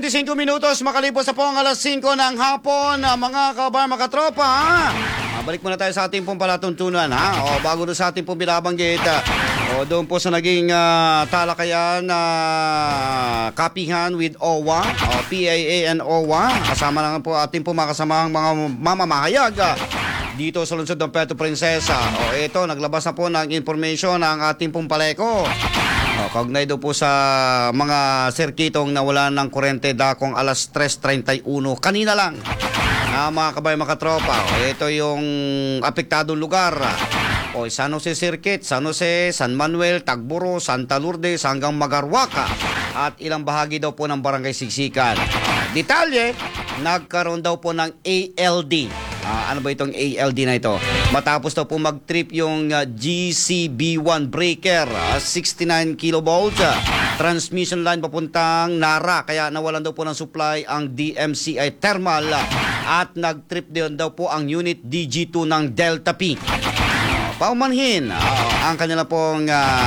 25 minutos makalipas sa pong alas 5 ng hapon, mga kabar, mga tropa. Balik muna tayo sa ating pong palatuntunan, ha? O, bago doon sa ating pong binabanggit, o, doon po sa naging talakayan na kapihan with OWA, o, PAA and OWA. Kasama lang po ating po makasamahang mga mamamahayag dito sa lungsod ng Puerto Princesa. O, ito, naglabas na po ng information ng ating pong paleko. Kaugnay daw po sa mga sirkitong nawala ng kuryente dakong alas 3:31 kanina lang. Mga kabay, mga tropa, ito yung apektadong lugar. San Jose Circuit, San Jose, San Manuel, Tagburo, Santa Lourdes hanggang Magarwaka at ilang bahagi daw po ng Barangay Siksikan. Detalye, nagkaroon daw po ng ALD. Ano ba itong ALD na ito? Matapos daw po mag-trip yung GCB1 breaker, 69 kilovolts, transmission line papuntang Nara, kaya nawalan daw po ng supply ang DMCI Thermal at nag-trip din daw po ang unit DG2 ng Delta P. Paumanhin ang kanila pong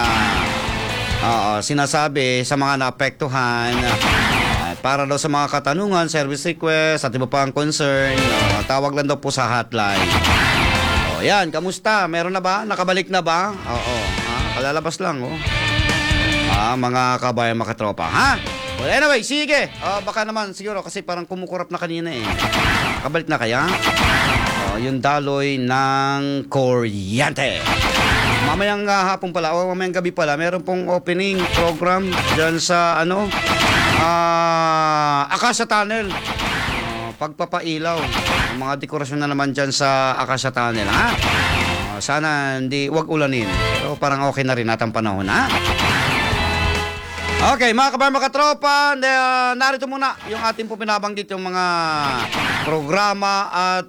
sinasabi sa mga naapektuhan. Para daw sa mga katanungan, service request at iba pang concern, tawag lang daw po sa hotline. Yan, kamusta? Meron na ba? Nakabalik na ba? Kalalabas lang, mga kabayan, mga tropa, ha? Well, anyway, sige. Baka naman siguro kasi parang kumukurap na kanina eh. Nakabalik na kaya? Yung daloy ng kuryente. Mamayang hapon pala, mamayang gabi pala, meron pong opening program dyan sa Acacia Tunnel. Pagpapailaw, mga dekorasyon na naman dyan sa Acacia Tunnel, ha? Sana wag ulanin. Pero parang okay na rin natang panahon, ha? Okay, mga kabar, mga tropa, narito muna yung ating po binabanggit yung mga programa at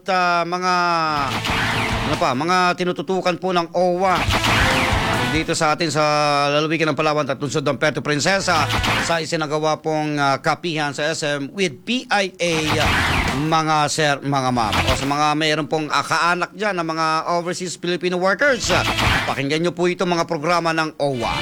mga tinututukan po ng OWA dito sa atin sa lalawigan ng Palawan at lungsod ng Puerto Princesa sa isinagawa pong kapihan sa SM with PIA, mga sir, mga ma'am. O sa mga mayroon pong kaanak dyan ng mga overseas Filipino workers, pakinggan nyo po ito mga programa ng OWA.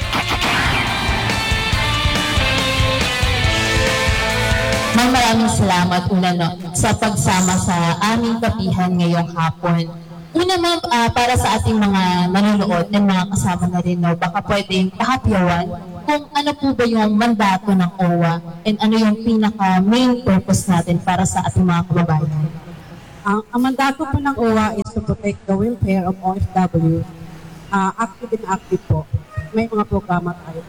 Maraming salamat sa pagsama sa aming kapihan ngayong hapon. Una ma'am, para sa ating mga nanonood at mga kasama na rin, baka pwedeng kahapyawan kung ano po ba yung mandato ng OWA and ano yung pinaka-main purpose natin para sa ating mga kababayan. Ang mandato po ng OWA is to protect the welfare of OFW. Active and active po. May mga programa tayo.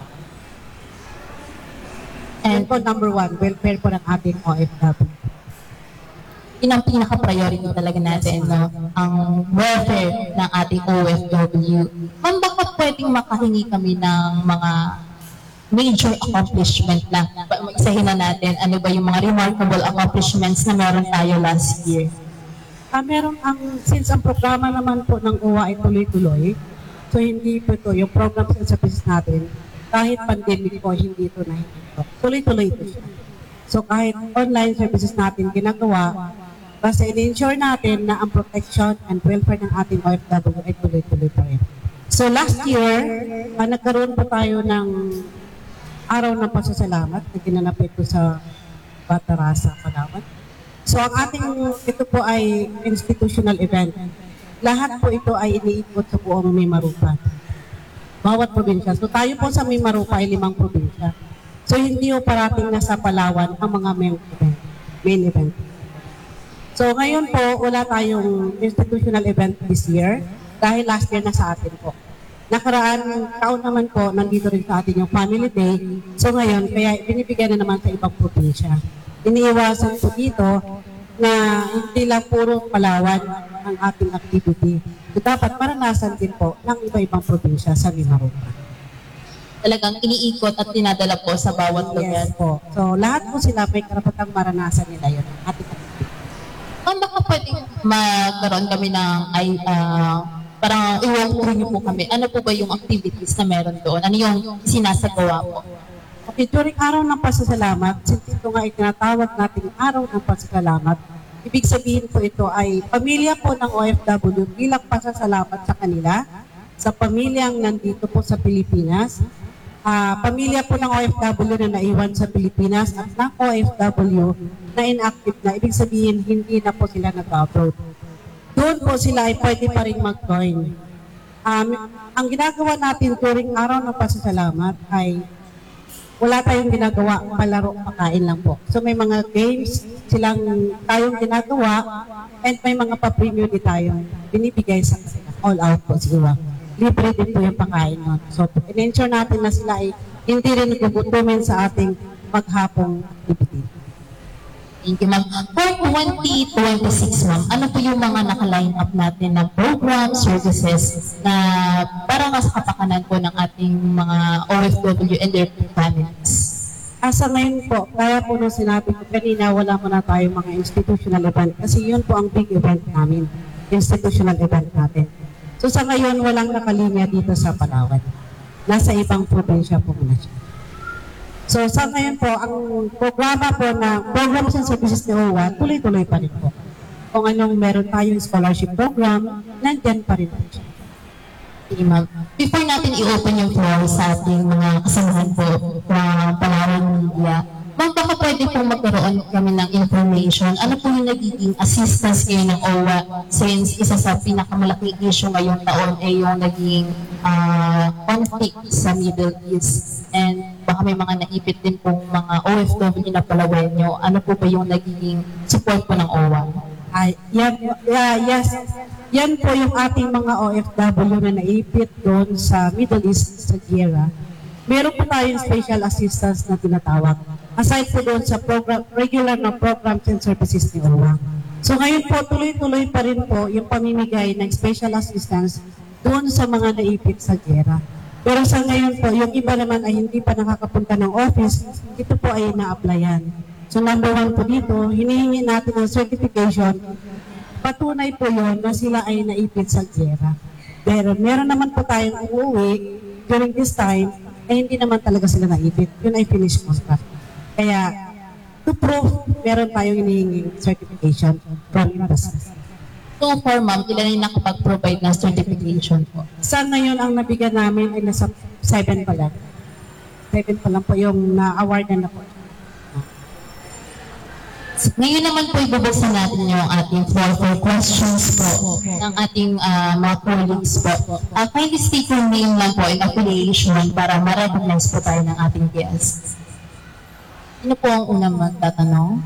And po, number one, welfare po ng ating OFW. Yun ang pinaka-priority talaga natin, ang welfare ng ating OFW. Ma'am, baka pwedeng makahingi kami ng mga major accomplishment lang. Isahin na natin, ano ba yung mga remarkable accomplishments na meron tayo last year? Since ang programa naman po ng OWA ay tuloy-tuloy, so hindi po ito, yung program and services natin, kahit pandemic po, hindi ito na hindi. Tuloy-tuloy ito siya. So kahit online services natin ginagawa, basta in-ensure natin na ang protection and welfare ng ating OFW ay tuloy-tuloy pa rin. So last year, nagkaroon po tayo ng araw ng pasasalamat na ginanap ito sa Batarasa, Palawan. So ang ito po ay institutional event. Lahat po ito ay iniikot sa buong Mimaropa. Bawat probinsya. So tayo po sa Mimaropa ay 5 probinsya. So hindi po parating na sa Palawan ang mga main event. So ngayon po, wala tayong institutional event this year dahil last year na sa atin po. Nakaraan taon naman po, nandito rin sa atin yung Family Day. So ngayon, kaya binibigyan na naman sa ibang probinsya. Iniiwasan po dito na hindi lang puro Palawan ang ating activity. So dapat maranasan din po ng iba-ibang probinsya sa Mimaropa. Talagang iniikot at dinadala po sa bawat lugar. Yes po. So lahat po sila may karapatang maranasan nila yun. Ating activity. Baka pwedeng magkaroon kami ng parang i-walk niyo po kami. Ano po ba yung activities na meron doon? Ano yung sinasagawa po? Okay, during araw ng pasasalamat, since ito nga itinatawag natin araw ng pasasalamat, ibig sabihin po ito ay pamilya po ng OFW bilang pasasalamat sa kanila, sa pamilyang nandito po sa Pilipinas, pamilya po ng OFW na naiwan sa Pilipinas at ng OFW na inactive na, ibig sabihin hindi na po sila nag-upload. Doon po sila ay pwede pa rin mag-join. Ang ginagawa natin during araw ng pasasalamat ay wala tayong ginagawa, palaro, pakain lang po. So may mga games tayong ginagawa and may mga pa-premium din tayong binibigay sa all out po siguro. Libre din po yung pakain nun. So in-ensure natin na sila ay hindi rin nagugutumin sa ating maghapong activity. Thank you, ma'am. For 2026, ma'am, ano po yung mga naka-line up natin na programs, services na para mas kapakanan po ng ating mga OFW and their families? Asa ngayon po, kaya po nung sinabi ko kanina, wala mo na tayong mga institutional event kasi yun po ang big event namin, institutional event natin. So sa ngayon, walang nakalinya dito sa Palawan. Nasa ibang probinsya po muna siya. So sa ngayon po, ang programa po na programs and services ni OWA, tuloy-tuloy pa rin po. Kung anong meron tayong scholarship program, nandyan pa rin po siya. Okay, ma'am. Before natin i-open yung floor sa ating mga kasamahan po ng Palawan Media, ma'am, baka pwede pong magkaroon kami ng information. Ano po yung nagiging assistance ngayon ng OWA since isa sa pinakamalaking issue ngayong taon ay yung naging conflict sa Middle East. And baka may mga naipit din pong mga OFW na Palawenyo. Ano po ba yung nagiging support po ng OWA? Yes. Yan po yung ating mga OFW na naipit doon sa Middle East, sa Gera. Meron po tayong special assistance na tinatawag. Aside po doon sa regular na programs and services ni OWA. So ngayon po, tuloy-tuloy pa rin po yung pamimigay ng special assistance doon sa mga naipit sa Gera. Pero sa ngayon po, yung iba naman ay hindi pa nakakapunta ng office, ito po ay na-applyan. So number 1 po dito, hinihingi natin ng certification. Patunay po yon na sila ay naipit sa Gera. Pero meron naman po tayong uuwi during this time, ay hindi naman talaga sila naipit. Yun ay finished contract. Kaya, to prove, meron tayong hinihinging certification from investors. So far, ma'am, ilan yung nakapag-provide ng certification po? Sa ngayon, ang nabigyan namin ay nasa 7 pa lang. 7 pa lang po yung na-awardan na po. Ngayon naman po ibubuksan natin yung ating floor for questions po ng ating mga colleagues po. Kindly state your name lang po and affiliation para ma-recognize po tayo ng ating guests. Ano po ang unang magtatanong?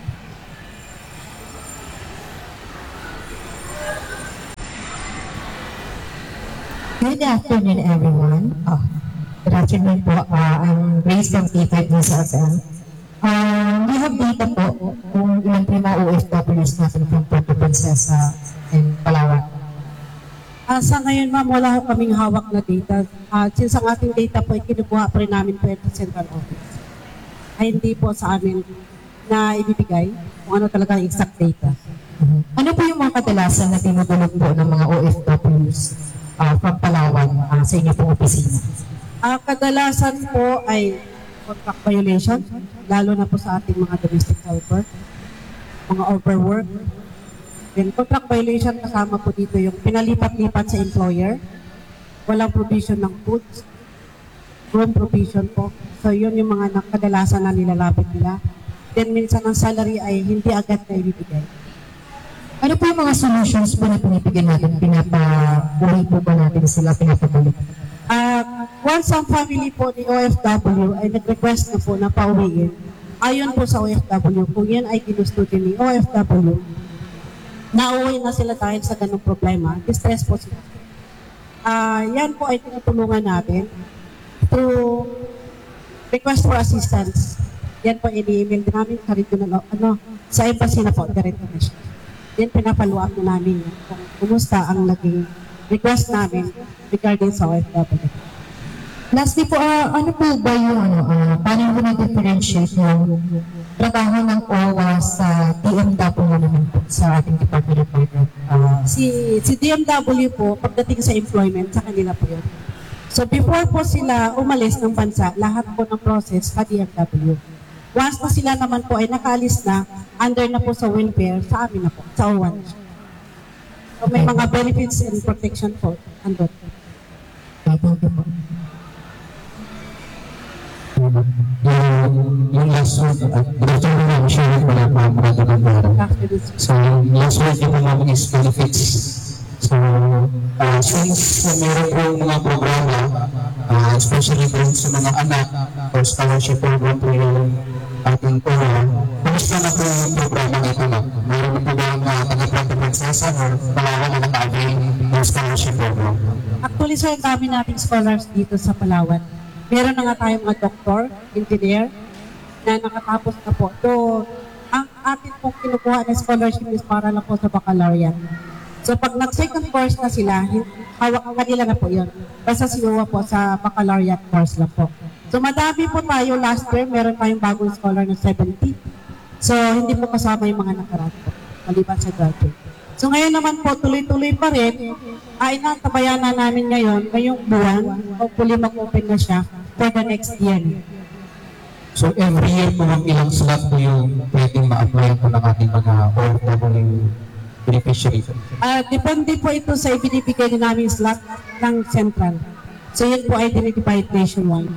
Good afternoon, everyone. Good afternoon po. I'm Grace from P5 News FM. We have data po kung ilang po yung mga OFWs natin from Puerto Princesa and Palawan. Sa ngayon, ma'am, wala ko kaming hawak na data. Since ang ating data po ay kinukuha pa rin namin po sa Central Office. Ay hindi po sa amin na ibibigay kung ano talaga ang exact data. Ano po yung mga kadalasan na tinutulog po ng mga OFWs from Palawan sa inyo pong opisina? Kadalasan po ay contract violation, lalo na po sa ating mga domestic helper, mga overwork. Then contract violation kasama po dito yung pinalipat-lipat sa employer, walang provision ng foods, room provision po. So yun yung mga kadalasan na nilalapit nila. Then minsan ang salary ay hindi agad na ibibigay. Ano po yung mga solutions po na pinipigyan natin? Pinapabuli po ba natin sila? Pinapabuli? Once ang family po ni OFW ay nag-request na po na pauwiin, ayon po sa OFW, kung yan ay ginusto din ni OFW, nauwi na sila dahil sa ganung problema, distress po sila. Yan po ay tinutulungan natin through request for assistance. Yan po ini-email din namin sa regional, sa embassy na po, direct commission. Then pinapalo up na namin kung kumusta ang naging request namin regarding sa OFW. Lastly po, ano po ba yung paano mo na-differentiate yung trabaho ng OWA sa DMW naman po sa ating Department of Labor? Si DMW po, pagdating sa employment, sa kanila po yun. So before po sila umalis ng bansa, lahat po ng process sa DMW. Once na sila naman po ay nakaalis na, under na po sa welfare, sa amin na po, sa OWA. So may mga benefits and protection po, andun. Thank you po. yung last week, director mo namin siya yung mga brother ng Mara. So, last week yung mga is benefits. So, since meron po mga programa, especially po sa mga anak, or scholarship program po yung ating program, kumusta na po yung programa ito na? Meron na po ba yung taga-Puerto Princesa or Palawan na naka-avail ng scholarship program? Actually, sir, ang dami nating scholars dito sa Palawan. Meron na nga tayong mga doktor, engineer, na nakatapos na po. So, ang atin pong kinukuha na scholarship is para lang po sa baccalaureate. So, pag nag-second course na sila, hawak kanila na po yun. Basta sinuha po sa baccalaureate course lang po. So, madami po tayo last year. Meron tayong bagong scholar na 70. So, hindi po kasama yung mga nakaraan po, maliban sa graduate. So, ngayon naman po, tuloy-tuloy pa rin. Inantabayan na namin ngayon, ngayong buwan, hopefully mag-open na siya for the next year. So every year po ilang slot po yung pwedeng ma-apply po ng ating mga OFW beneficiary? Depende po ito sa ibinibigay din namin slot ng central. So yun po ay identified nationwide.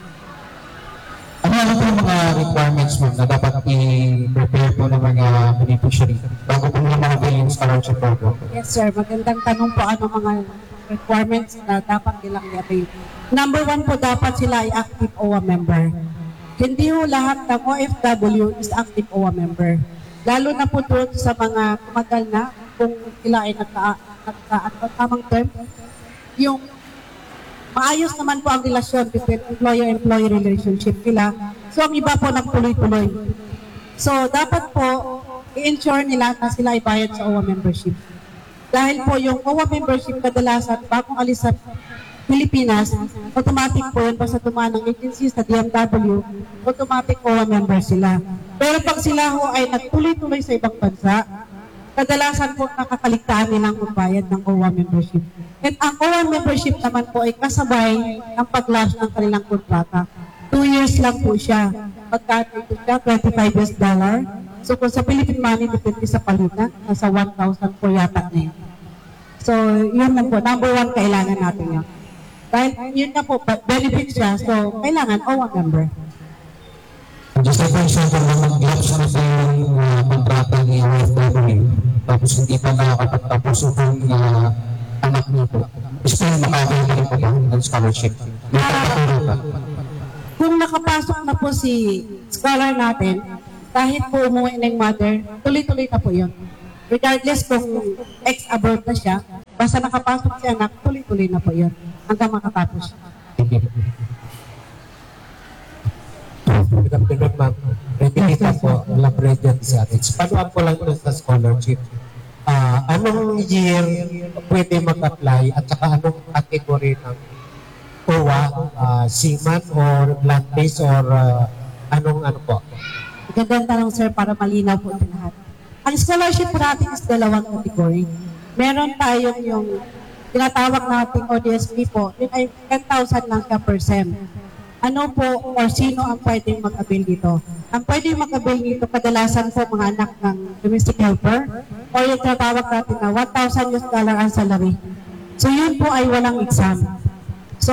Ano po yung mga requirements mo na dapat i-prepare po ng mga beneficiary bago po nila ma-avail yung scholarship program? Yes sir, magandang tanong po ano mga requirements na dapat nilang i-avail. Number 1 po, dapat sila ay active OWA member. Hindi po lahat ng OFW is active OWA member. Lalo na po doon sa mga tumagal na kung sila ay tamang term, yung maayos naman po ang relasyon between employer-employee relationship nila. So, ang iba po nagtuloy-tuloy. So, dapat po i-ensure nila na sila ay bayad sa OWA membership. Dahil po yung OWA membership kadalasan, bagong alis sa Pilipinas, automatic po yun, basta tumaan ng agency sa DMW, automatic OWA member sila. Pero pag sila ho ay nagtuloy-tuloy sa ibang bansa, kadalasan po nakakaligtaan nilang magbayad ng OWA membership. At ang OWA membership naman po ay kasabay ng pag-launch ng kanilang kontrata. 2 years lang po siya. Pagkano ito siya, $25. So kung sa Philippine money, depende sa palitan, nasa 1,000 po yata na yun. So yun lang po, number 1 kailangan natin yun. Dahil yun na po, benefit siya, so kailangan OWA member. Just like for example, na mag-lapse na po yung kontrata ni OFW, tapos hindi pa nakakapagtapos yung anak niyo po. Still makakain po ba ng scholarship? May pagkakuro ba? Kung nakapasok na po si scholar natin, kahit po umuwi na yung mother, tuloy-tuloy na po yun. Regardless kung ex-abroad na siya, basta nakapasok si anak, tuloy-tuloy na po yun hanggang makatapos siya. Good afternoon, ma'am. Rebenita po, Labrador si Atex. Panuan po lang ito sa scholarship. Anong year pwede mag-apply at saka anong category ng OWA, seaman or land-based or anong ano po? Magandang tanong sir para malinaw po ito lahat. Ang scholarship po natin is dalawang category. Meron tayong yung tinatawag nating ODSP po, yun ay 10,000 lang siya per sem. Ano po or sino ang pwedeng mag-avail dito? Ang pwedeng mag-avail dito kadalasan po mga anak ng domestic helper o yung tinatawag natin na $1,000 ang salary. So yun po ay walang exam. So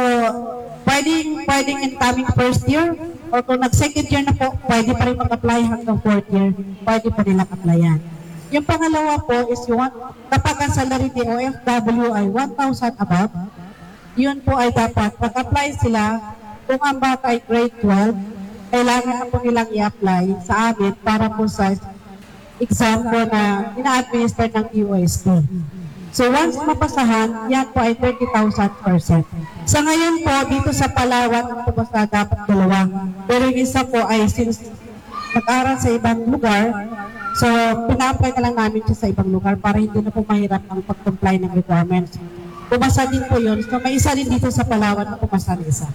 pwedeng incoming first year or kung nag-second year na po, pwede pa rin mag-apply hanggang fourth year. Pwede pa nilang applyan. Yung pangalawa po is yung kapag ang salary ni OFW ay 1,000 above, yun po ay dapat mag-apply sila. Kung ang bata ay grade 12, kailangan na po nilang i-apply sa amin para po sa exam po na ina-administer ng UST. So once mapasahan, yan po ay 30,000%. Sa ngayon po, dito sa Palawan, ang pumasa dapat dalawa. Pero yung isa po ay since nag-aral sa ibang lugar, so pina-apply na lang namin siya sa ibang lugar para hindi na po mahirap ang pag-comply ng requirements. Pumasa din po yun. So may isa din dito sa Palawan na pumasa ng isa.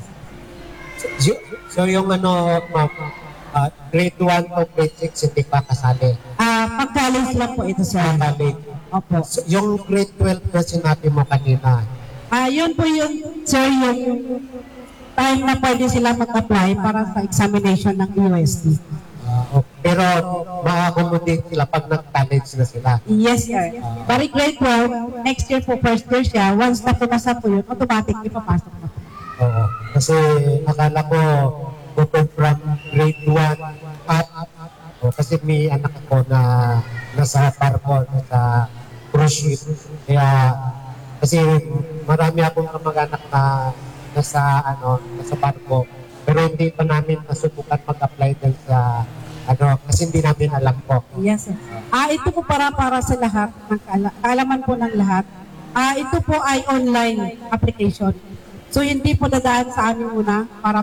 So yung ano, ma'am, grade 1 to grade 6 hindi pa kasali. Pag-college lang po ito sir. College. Opo. So, yung grade 12 na sinabi mo kanina. Yun po yung, sir, yung time na pwede sila mag-apply para sa examination ng UST. Okay. Pero ma-accommodate sila pag nag-college na sila. Yes, sir. Bari grade 12, next year po, first year siya, once na pumasa po yun, automatic ipapasok na po. Oo. Kasi akala ko bukod from grade 1 up. Kasi may anak ako na nasa Parco, nasa cruise ship. Kaya, kasi marami akong kamag-anak na nasa Parco. Pero hindi pa namin nasubukan mag-apply dahil sa kasi hindi namin alam po. Yes, sir. Ito po para sa lahat, ng kaalaman po ng lahat. Ito po ay online application. So hindi po dadaan sa amin muna para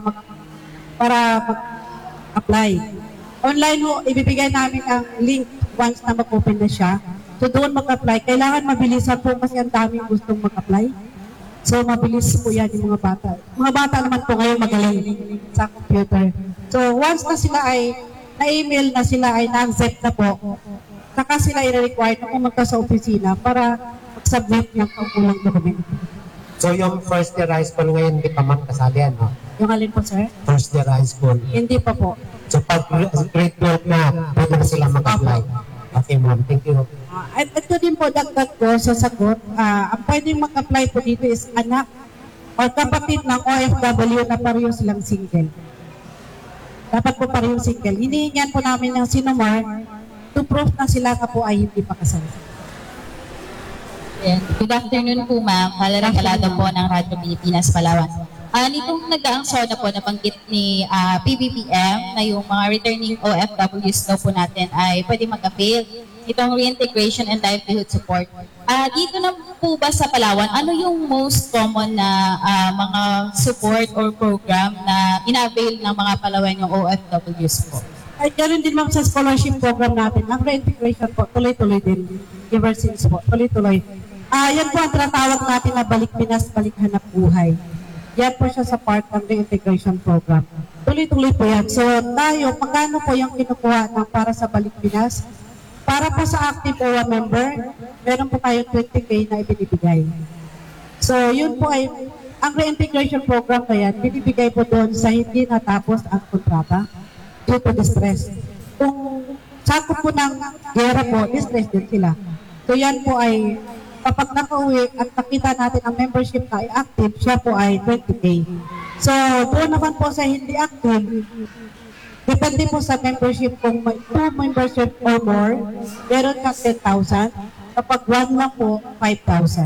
mag-apply. Online ho, ibibigay namin ang link once na mag-open na siya. So doon mag-apply. Kailangan mabilisan po kasi ang daming gustong mag-apply. So mabilis po yan yung mga bata. Mga bata naman po ngayon magaling sa computer. So once na sila ay na-email na sila ay na-accept na po, saka sila i-require na pumunta sa opisina para mag-submit ng pangkulang dokumento. So yung first year high school ngayon, hindi pa ma'am kasali, ano? Yung alin po, sir? First year high school. Hindi pa po. So pag grade 12 na, pwede na sila mag-apply. Okay ma'am, thank you. At ito din po, dagdag ko sa sagot, ang pwedeng mag-apply po dito is anak o kapatid ng OFW na pareho silang single. Dapat po pareho single. Hinihingan po namin ng sinumar to prove na sila ka po ay hindi pa kasal. Good afternoon po, ma'am. Valerie Calado po ng Radyo Pilipinas, Palawan. Nitong nag-aang SONA po, nabanggit ni PBBM na yung mga returning OFWs daw po natin ay pwede mag-avail itong reintegration and livelihood support. Dito na po ba sa Palawan, ano yung most common na mga support or program na ina-avail ng mga Palawan yung OFWs po? Ay, ganoon din ma'am sa scholarship program natin. Ang reintegration po, tuloy-tuloy din. Ever since po, tuloy-tuloy. Yan po ang tinatawag natin na Balik Pinas, Balik Hanap Buhay. Yan po siya sa part ng reintegration program. Tuloy-tuloy po yan. So tayo, magkano po yung kinukuha ng para sa Balik Pinas? Para po sa active OWA member, meron po tayong 20K na ibinibigay. So yun po ay, ang reintegration program na yan, binibigay po doon sa hindi natapos ang kontrata due to distress. Kung sakop po ng gera po, distress din sila. So yan po ay, kapag nakauwi at nakita natin ang membership na ay active, siya po ay 20K. So doon naman po sa hindi active, depende po sa membership, kung may 2 membership or more, meron ka 10,000. Kapag 1 lang po, 5,000.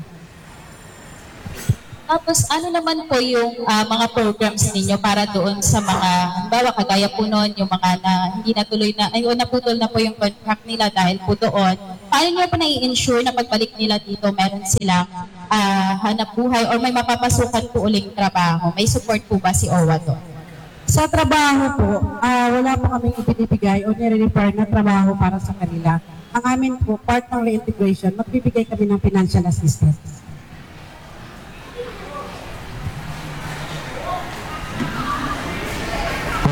Tapos ano naman po yung mga programs ninyo para doon sa mga, halimbawa kagaya po noon, yung mga na hindi natuloy na, ay naputol na po yung contract nila dahil po doon. Paano nyo po na-i-ensure na pagbalik nila dito, meron silang hanap buhay or may mapapasukan po uling trabaho? May support po ba si OWA doon? Sa trabaho po, wala po kaming ibinibigay o nire-refer na trabaho para sa kanila. Ang amin po, part ng reintegration, magbibigay kami ng financial assistance.